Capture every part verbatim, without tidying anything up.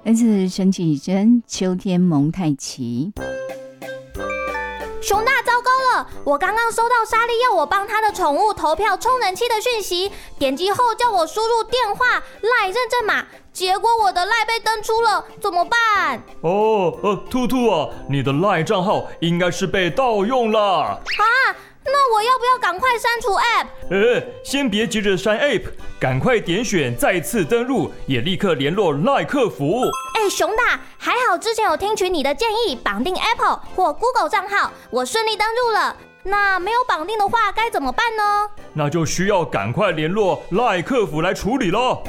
儿子陈绮贞秋天蒙太奇。 熊大，糟糕了！我刚刚收到莎莉要我帮她的宠物投票充人气的讯息，点击后叫我输入电话、赖认证码，结果我的赖被登出了，怎么办？ 哦，呃，兔兔啊，你的赖账号应该是被盗用了。 啊，那我要不要赶快删除 App？ 呃，先别急着删 App， 赶快点选再次登录，也立刻联络赖客服。 哎，熊大，还好之前有听取你的建议，绑定 Apple 或 Google 账号，我顺利登入了。那没有绑定的话该怎么办呢？ 那就需要赶快联络赖客服来处理了。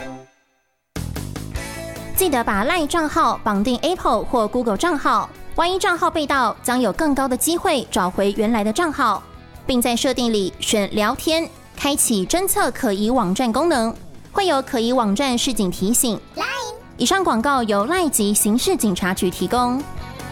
记得把赖账号绑定 Apple 或 Google 账号，万一账号被盗，将有更高的机会找回原来的账号，并在设定里选聊天，开启侦测可疑网站功能，会有可疑网站示警提醒。以上广告由赖及刑事警察局提供。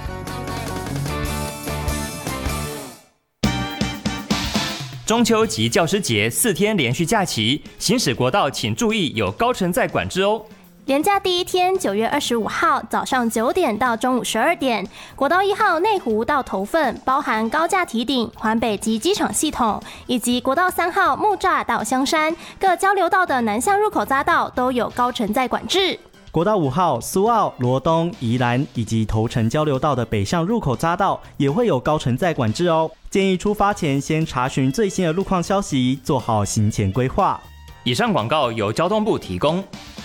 中秋及教师节四天连续假期，行驶国道请注意有高乘载管制哦。 连假第一天，九月二十五号早上九点到中午十二点，国道一号内湖到头份，包含高架堤顶、环北及机场系统，以及国道三号木栅到香山各交流道的南向入口匝道都有高乘载管制。 国道五号、苏澳、罗东、宜兰以及头城交流道的北向入口匝道也会有高乘载管制哦。建议出发前先查询最新的路况消息，做好行前规划。 以上广告由交通部提供。